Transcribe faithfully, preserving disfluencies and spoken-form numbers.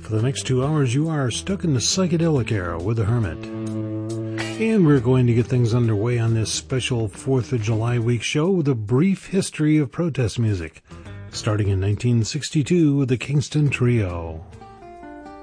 For the next two hours, you are stuck in the psychedelic era with the Hermit. And we're going to get things underway on this special fourth of July week show with a brief history of protest music, starting in nineteen sixty-two with the Kingston Trio.